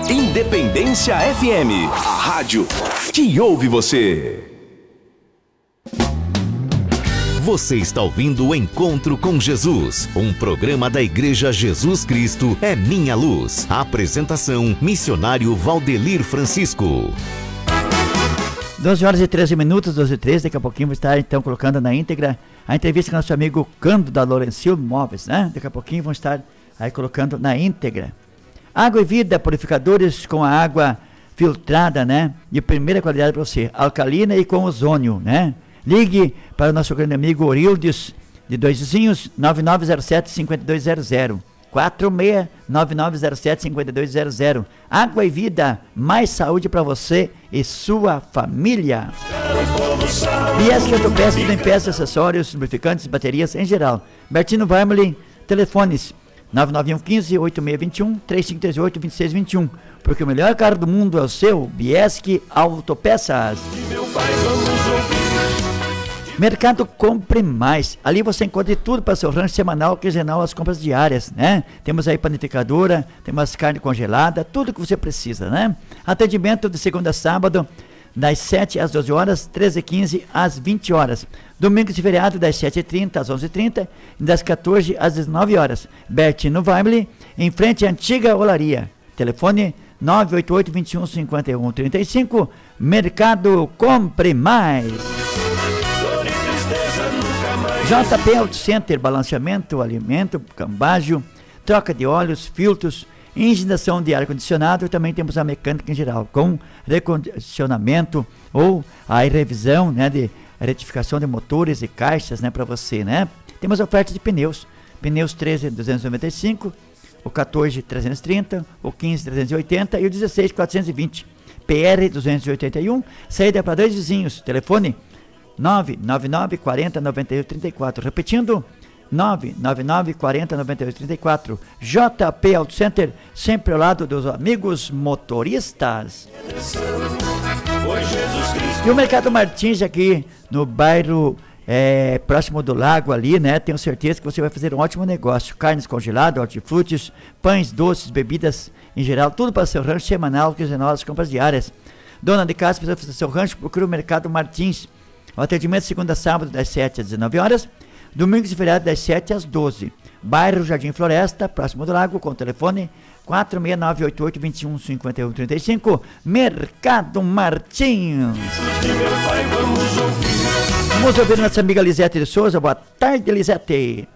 Independência FM, a rádio que ouve você. Você está ouvindo o Encontro com Jesus, um programa da Igreja Jesus Cristo é Minha Luz. Apresentação, missionário Valdelir Francisco. 12 horas e 13 minutos, 12 e 13, daqui a pouquinho vou estar então colocando na íntegra a entrevista com nosso amigo Cândido da Lourencil Móveis, né? Daqui a pouquinho vamos estar aí colocando na íntegra. Água e Vida, purificadores com a água filtrada, né? De primeira qualidade para você, alcalina e com ozônio, né? Ligue para o nosso grande amigo Orildes, de Dois Vizinhos, 9907-5200. 46-9907-5200. Água e Vida, mais saúde para você e sua família. Biesque Autopeças, limpeza, acessórios, lubrificantes, baterias em geral. Bertino Weimli, telefones 991-15-8621, 3538-2621. Porque o melhor carro do mundo é o seu, Biesque Autopeças. Mercado Compre Mais, ali você encontra tudo para seu rancho semanal, quinzenal, as compras diárias, né? Temos aí panificadora, temos carne congelada, tudo que você precisa, né? Atendimento de segunda a sábado, das 7 às 12 horas, 13h15 às 20 horas. Domingos e feriado, das 7h30 às 11h30 e das 14 às 19 horas. Bertino Weimli, em frente à antiga olaria. Telefone 988-21-51-35. Mercado Compre Mais. JP Auto Center, balanceamento, alimento, cambagem, troca de óleos, filtros, higienização de ar-condicionado. Também temos a mecânica em geral, com recondicionamento ou a revisão, né, de retificação de motores e caixas, né, para você, né? Temos oferta de pneus 13.295, o 14.330, o 15.380 e o 16.420. PR 281, saída para Dois Vizinhos, telefone 999-40-98-34. Repetindo, 999-40-98-34. JP Auto Center, sempre ao lado dos amigos motoristas. E o Mercado Martins aqui no bairro próximo do lago ali, né? Tenho certeza que você vai fazer um ótimo negócio. Carnes congeladas, hortifrutis, pães, doces, bebidas em geral, tudo para seu rancho semanal, quinzenal, as compras diárias. Dona de casa, precisa fazer seu rancho, procura o Mercado Martins. O atendimento segunda a sábado, das 7 às 19 horas. Domingos e feriados, das 7 às 12. Bairro Jardim Floresta, próximo do lago, com o telefone 46988-215135. Mercado Martins. Vamos ouvir nossa amiga Lisete de Souza. Boa tarde, Lisete.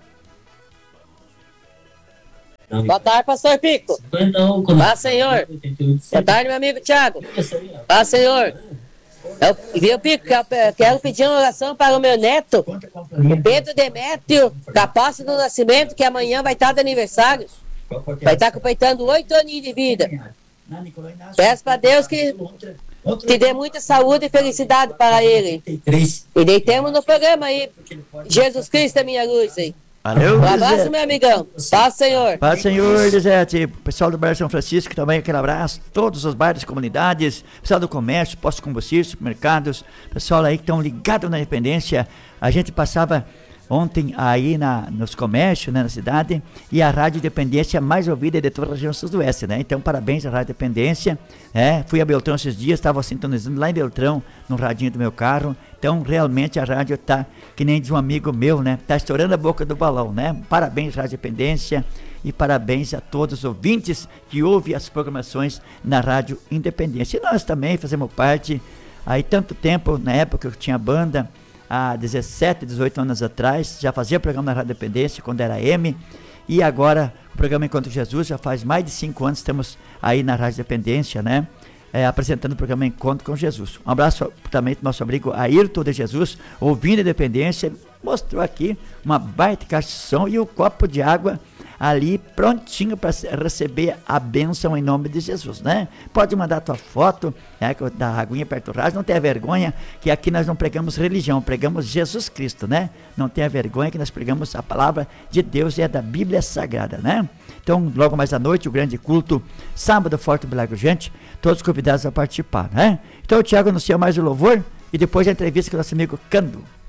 Boa tarde, pastor Pico. Paz, Senhor. Boa tarde, meu amigo Thiago. Paz, Senhor. Viu, Pico? Quero pedir uma oração para o meu neto, o Pedro Demétrio, da Posse do Nascimento, que amanhã vai estar de aniversário. Vai estar completando 8 aninhos de vida. Peço para Deus que dê muita saúde e felicidade para ele. E deitemos no programa aí. Jesus Cristo é minha luz aí. Valeu, um abraço, Lisete. Meu amigão. Paz, Senhor. Paz, Senhor, Lisete. Pessoal do bairro São Francisco também, aquele abraço. Todos os bairros, comunidades, pessoal do comércio, postos de combustível, supermercados, pessoal aí que estão ligados na Independência. A gente passava ontem aí nos comércios, né, na cidade, e a Rádio Independência mais ouvida de toda a região sudoeste, né? Então, parabéns à Rádio Independência. Fui a Beltrão esses dias, estava sintonizando lá em Beltrão, no radinho do meu carro. Então, realmente, a rádio está, que nem de um amigo meu, né? Está estourando a boca do balão, né? Parabéns, Rádio Independência, e parabéns a todos os ouvintes que ouvem as programações na Rádio Independência. E nós também fazemos parte, aí tanto tempo, na época que eu tinha banda, há 17, 18 anos atrás, já fazia programa na Rádio Independência, quando era M, e agora o programa Encontro Jesus, já faz mais de 5 anos, estamos aí na Rádio Independência, né? Apresentando o programa Encontro com Jesus. Um abraço também do nosso amigo Ayrton de Jesus, ouvindo a Independência, mostrou aqui uma baita caixa de som e o copo de água ali prontinho para receber a bênção em nome de Jesus, né? Pode mandar a tua foto, da aguinha perto do rádio, não tenha vergonha, que aqui nós não pregamos religião, pregamos Jesus Cristo, né? Não tenha vergonha que nós pregamos a palavra de Deus e é da Bíblia Sagrada, né? Então, logo mais à noite, o grande culto, sábado, Forte Milagre Urgente, todos convidados a participar, né? Então, o Thiago anuncia mais o louvor e depois a entrevista com o nosso amigo Cândido.